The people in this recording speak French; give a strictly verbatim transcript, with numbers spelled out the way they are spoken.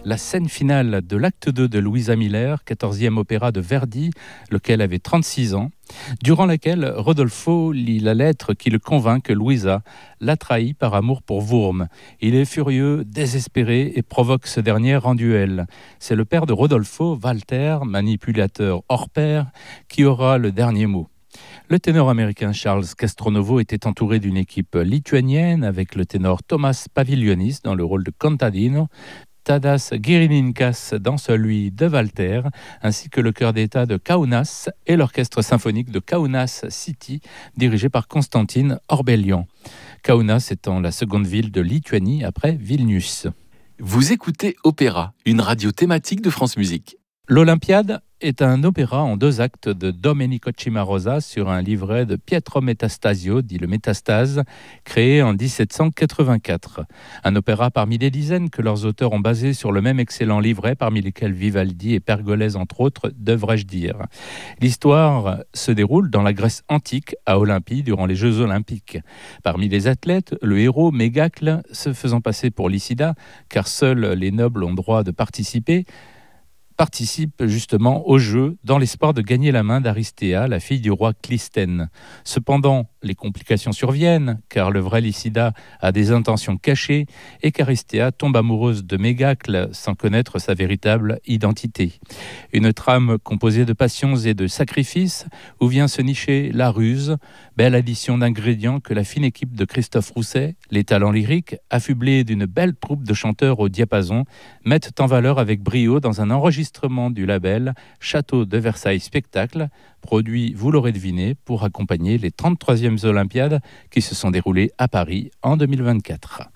la scène finale de l'acte deux de Louisa Miller, quatorzième opéra de Verdi, lequel avait trente-six ans, durant laquelle Rodolfo lit la lettre qui le convainc que Louisa l'a trahi par amour pour Wurm. Il est furieux, désespéré et provoque ce dernier en duel. C'est le père de Rodolfo, Walter, manipulateur hors pair, qui aura le dernier mot. Le ténor américain Charles Castronovo était entouré d'une équipe lituanienne avec le ténor Tomas Pavilionis dans le rôle de contadino, Tadas Girininkas dans celui de Walter, ainsi que le chœur d'État de Kaunas et l'orchestre symphonique de Kaunas City, dirigé par Constantine Orbelian. Kaunas étant la seconde ville de Lituanie après Vilnius. Vous écoutez Opéra, une radio thématique de France Musique. L'Olympiade est un opéra en deux actes de Domenico Cimarosa sur un livret de Pietro Metastasio, dit le Métastase, créé en dix-sept cent quatre-vingt-quatre. Un opéra parmi des dizaines que leurs auteurs ont basé sur le même excellent livret, parmi lesquels Vivaldi et Pergolèse, entre autres, devrais-je dire. L'histoire se déroule dans la Grèce antique, à Olympie, durant les Jeux Olympiques. Parmi les athlètes, le héros Mégacle, se faisant passer pour Lycida, car seuls les nobles ont droit de participer, participe justement au jeu dans l'espoir de gagner la main d'Aristéa, la fille du roi Clystène. Cependant, les complications surviennent, car le vrai Lycida a des intentions cachées et qu'Aristéa tombe amoureuse de Mégacle sans connaître sa véritable identité. Une trame composée de passions et de sacrifices où vient se nicher la ruse, belle addition d'ingrédients que la fine équipe de Christophe Rousset, les talents lyriques, affublés d'une belle troupe de chanteurs au diapason, mettent en valeur avec brio dans un enregistrement du label Château de Versailles Spectacle, produit, vous l'aurez deviné, pour accompagner les trente-troisièmes Olympiades qui se sont déroulées à Paris en deux mille vingt-quatre.